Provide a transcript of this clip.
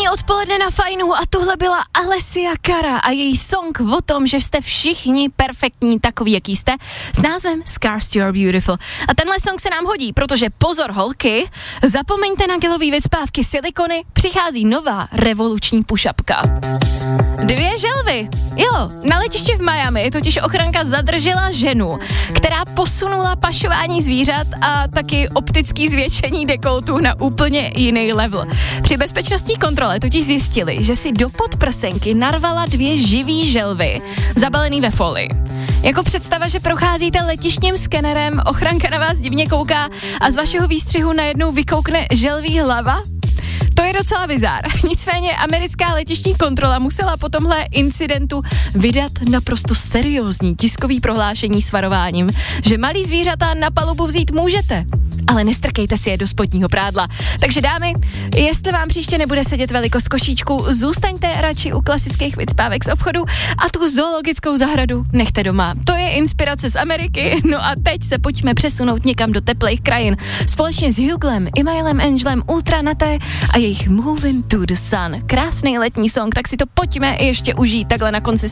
Úterní odpoledne na Fajnu a tohle byla Alessia Cara a její song o tom, že jste všichni perfektní takový, jaký jste, s názvem Scars You're Beautiful. A tenhle song se nám hodí, protože pozor holky, zapomeňte na gelový vycpávky silikony, přichází nová revoluční pušapka. 2 želvy. Jo, na letišti v Miami totiž ochranka zadržela ženu, která posunula pašování zvířat a taky optický zvětšení dekoltu na úplně jiný level. Při bezpečnostní kontrole totiž zjistili, že si do podprsenky narvala 2 živý želvy, zabalený ve folii. Jako představa, že procházíte letištním skenerem, ochranka na vás divně kouká a z vašeho výstřihu najednou vykoukne želví hlava? To je docela bizár. Nicméně americká letištní kontrola musela po tomhle incidentu vydat naprosto seriózní tiskový prohlášení s varováním, že malý zvířata na palubu vzít můžete, ale nestrkejte si je do spodního prádla. Takže dámy, jestli vám příště nebude sedět velikost košíčku, zůstaňte radši u klasických vycpávek z obchodu a tu zoologickou zahradu nechte doma. To je inspirace z Ameriky, no a teď se pojďme přesunout někam do teplých krajin. Společně s Huglem, Imailem Angelem, Ultra Naté a jejich Moving to the Sun. Krásný letní song, tak si to pojďme ještě užít takhle na konci